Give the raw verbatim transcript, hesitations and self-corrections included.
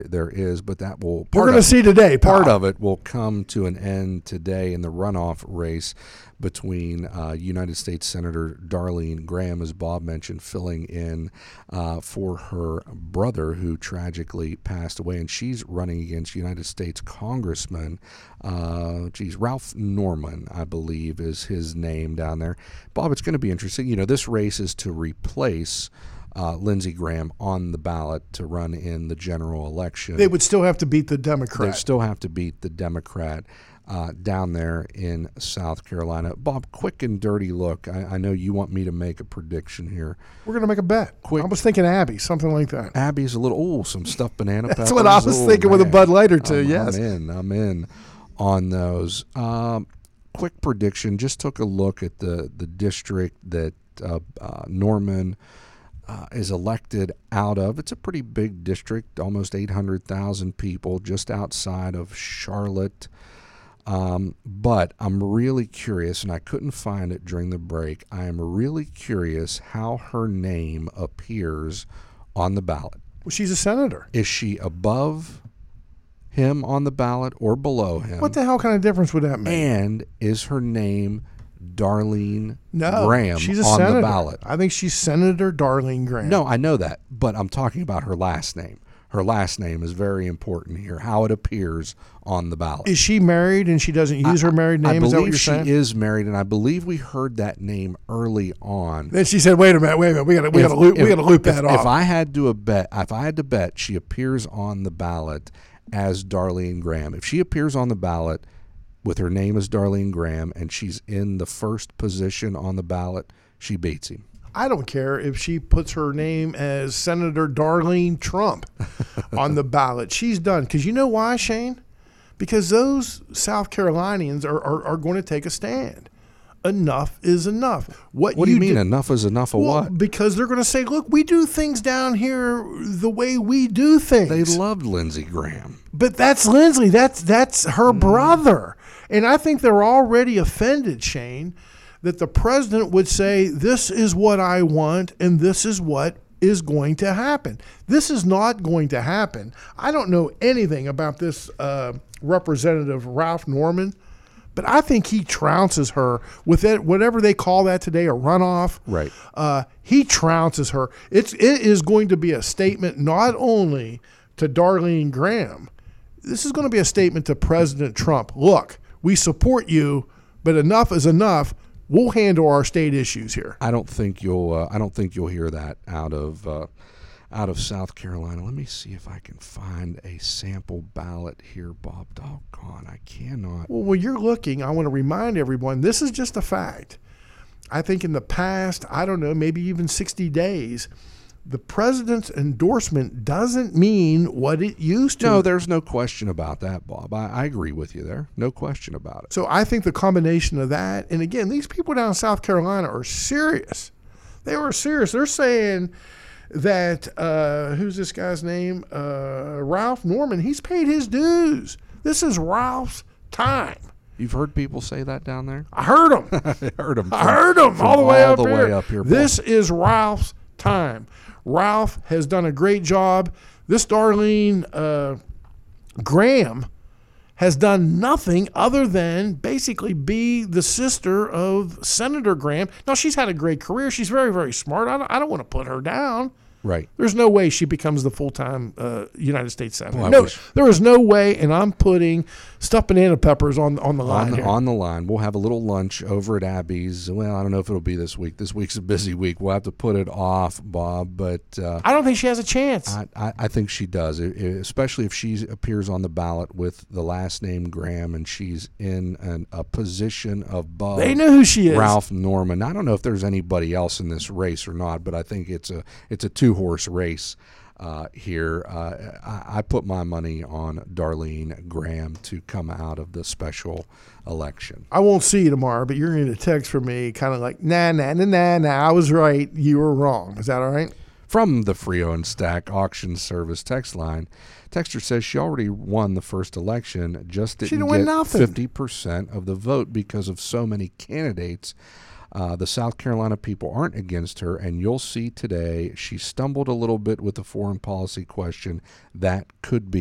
there is, but that will we're going to see today. Part pal. of it will come to an end today in the runoff race between uh, United States Senator Darlene Graham, as Bob mentioned, filling in uh, for her brother who tragically passed away, and she's running against United States Congressman, uh, geez, Ralph Norman, I believe is his name down there. Bob, it's going to be interesting. You know, this race is to replace Uh, Lindsey Graham on the ballot to run in the general election. They would still have to beat the Democrat. They still have to beat the Democrat uh, down there in South Carolina. Bob, quick and dirty look. I, I know you want me to make a prediction here. We're going to make a bet. Quick. I was thinking Abby, something like that. Abby's a little, oh, some stuffed banana peppers. That's what I was oh, thinking man. with a Bud Light or two, I'm, yes. I'm in. I'm in on those. Um, quick prediction. Just took a look at the, the district that uh, uh, Norman Uh, is elected out of. It's a pretty big district, almost eight hundred thousand people, just outside of Charlotte. Um, but I'm really curious, and I couldn't find it during the break. I am really curious how her name appears on the ballot. Well, she's a senator. Is she above him on the ballot or below him? What the hell kind of difference would that make? And is her name Darlene no, Graham she's a on senator. the ballot? I think she's Senator Darlene Graham. No, I know that, but I'm talking about her last name. Her last name is very important here, how it appears on the ballot. Is she married and she doesn't use I, her married name? I Is that what believe you're she saying? is married, and I believe we heard that name early on. Then she said, "Wait a minute, wait a minute. We got to, we got to loop, we got to loop if, that if off." If I had to a bet, if I had to bet, she appears on the ballot as Darlene Graham. If she appears on the ballot with her name as Darlene Graham and she's in the first position on the ballot, she beats him. I don't care if she puts her name as Senator Darlene Trump on the ballot. She's done. Because you know why, Shane? Because those South Carolinians are, are, are going to take a stand. Enough is enough. What, what do you mean do, enough is enough of well, what? Because they're going to say, look, we do things down here the way we do things. They loved Lindsey Graham. But that's Lindsey. That's, that's her mm. brother. And I think they're already offended, Shane, that the president would say, this is what I want and this is what is going to happen. This is not going to happen. I don't know anything about this uh, Representative Ralph Norman, but I think he trounces her with it, whatever they call that today, a runoff. Right. Uh, he trounces her. It's, it is going to be a statement not only to Darlene Graham, this is going to be a statement to President Trump. Look, we support you, but enough is enough. We'll handle our state issues here. I don't think you'll. Uh, I don't think you'll hear that out of uh, out of South Carolina. Let me see if I can find a sample ballot here, Bob. Doggone, I cannot. Well, when you're looking, I want to remind everyone this is just a fact. I think in the past, I don't know, maybe even sixty days, the president's endorsement doesn't mean what it used to. No, there's no question about that, Bob. I, I agree with you there. No question about it. So I think the combination of that, and again, these people down in South Carolina are serious. They were serious. They're saying that, uh, who's this guy's name? Uh, Ralph Norman. He's paid his dues. This is Ralph's time. You've heard people say that down there? I heard them. I heard them. From, I heard them all the way all up the here. Way up here this is Ralph's time. Ralph has done a great job. This Darlene uh, Graham has done nothing other than basically be the sister of Senator Graham. Now, she's had a great career. She's very, very smart. I don't, I don't want to put her down. Right. There's no way she becomes the full-time uh, United States Senator. Well, no, wish. There is no way, and I'm putting stuffed banana peppers on, on the line on the, here. on the line. We'll have a little lunch over at Abby's. Well, I don't know if it'll be this week. This week's a busy week. We'll have to put it off, Bob. But uh, I don't think she has a chance. I, I, I think she does, it, it, especially if she appears on the ballot with the last name Graham and she's in an, a position above. They know who she is. Ralph Norman. I don't know if there's anybody else in this race or not, but I think it's a it's a two-horse race. Uh, here, uh, I, I put my money on Darlene Graham to come out of the special election. I won't see you tomorrow, but you're going to get a text from me kind of like, nah, nah, nah, nah, nah, I was right. You were wrong. Is that all right? From the Frio and Stack Auction Service text line, texter says she already won the first election, just didn't, didn't get win nothing. fifty percent of the vote because of so many candidates. Uh, the South Carolina people aren't against her, and you'll see today she stumbled a little bit with the foreign policy question. That could be